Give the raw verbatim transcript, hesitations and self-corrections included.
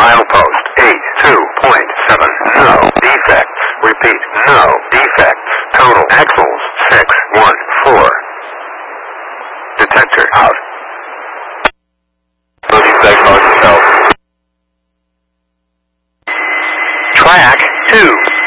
Milepost eight two point seven. No defects. Repeat, no defects. Total axles six one four. Detector out.